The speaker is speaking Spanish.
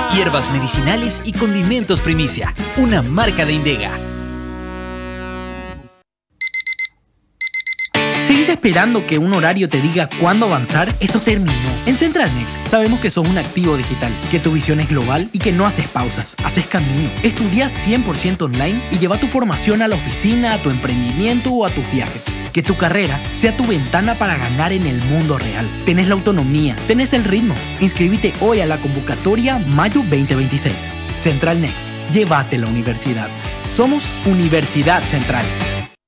Hierbas medicinales y condimentos Primicia, una marca de Indega. ¿Seguís esperando que un horario te diga cuándo avanzar? Eso terminó. En Central Next sabemos que sos un activo digital, que tu visión es global y que no haces pausas, haces camino. Estudiás 100% online y lleva tu formación a la oficina, a tu emprendimiento o a tus viajes. Que tu carrera sea tu ventana para ganar en el mundo real. Tenés la autonomía, tenés el ritmo. Inscríbete hoy a la convocatoria Mayo 2026. Central Next, llévate la universidad. Somos Universidad Central.